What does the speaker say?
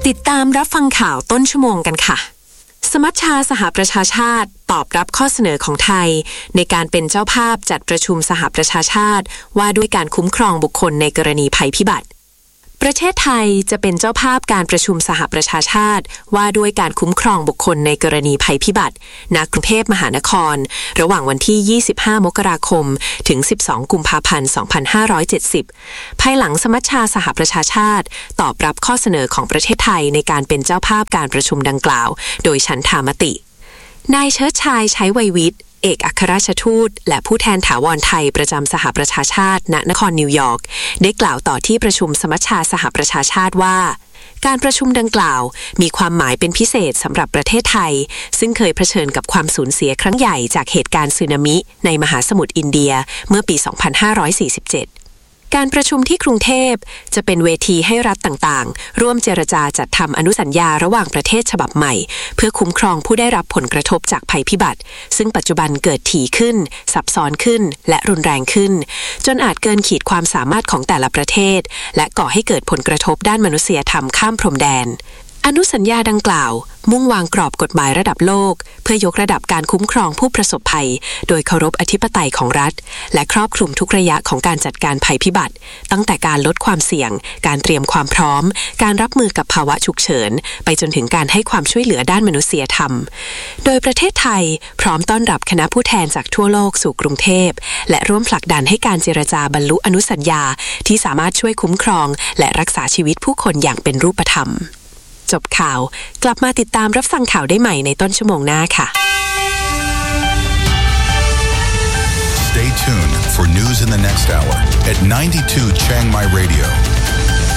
ติดตามรับฟังข่าวต้นชั่วโมงกันค่ะสมัชชาสหประชาชาติตอบรับข้อเสนอของไทยในการเป็นเจ้าภาพจัดประชุมสหประชาชาติว่าด้วยการคุ้มครองบุคคลในกรณีภัยพิบัติประเทศไทยจะเป็นเจ้าภาพการประชุมสหประชาชาติว่าด้วยการคุ้มครองบุคคลในกรณีภัยพิบัติณกรุงเทพมหานครระหว่างวันที่25มกราคมถึง12กุมภาพันธ์2570ภายหลังสมัชชาสหประชาชาติตอบรับข้อเสนอของประเทศไทยในการเป็นเจ้าภาพการประชุมดังกล่าวโดยฉันทามตินายเชิดชัยใช้วัยวิทย์เอกอัครราชทูตและผู้แทนถาวรไทยประจำสหประชาชาติณนครนิวยอร์กได้กล่าวต่อที่ประชุมสมัชชาสหประชาชาติว่าการประชุมดังกล่าวมีความหมายเป็นพิเศษสำหรับประเทศไทยซึ่งเคยเผชิญกับความสูญเสียครั้งใหญ่จากเหตุการณ์สึนามิในมหาสมุทรอินเดียเมื่อปี 2547การประชุมที่กรุงเทพจะเป็นเวทีให้รัฐต่างๆร่วมเจรจาจัดทำอนุสัญญาระหว่างประเทศฉบับใหม่เพื่อคุ้มครองผู้ได้รับผลกระทบจากภัยพิบัติซึ่งปัจจุบันเกิดถี่ขึ้นซับซ้อนขึ้นและรุนแรงขึ้นจนอาจเกินขีดความสามารถของแต่ละประเทศและก่อให้เกิดผลกระทบด้านมนุษยธรรมข้ามพรมแดนอนุสัญญาดังกล่าวมุ่งวางกรอบกฎหมายระดับโลกเพื่อยกระดับการคุ้มครองผู้ประสบภัยโดยเคารพอธิปไตยของรัฐและครอบคลุมทุกระยะของการจัดการภัยพิบัติตั้งแต่การลดความเสี่ยงการเตรียมความพร้อมการรับมือกับภาวะฉุกเฉินไปจนถึงการให้ความช่วยเหลือด้านมนุษยธรรมโดยประเทศไทยพร้อมต้อนรับคณะผู้แทนจากทั่วโลกสู่กรุงเทพและร่วมผลักดันให้การเจรจาบรรลุอนุสัญญาที่สามารถช่วยคุ้มครองและรักษาชีวิตผู้คนอย่างเป็นรูปธรรมจบข่าวกลับมาติดตามรับฟังข่าวได้ใหม่ในต้นชั่วโมงหน้าค่ะ Stay tuned for news in the next hour at 92 Chiang Mai Radio.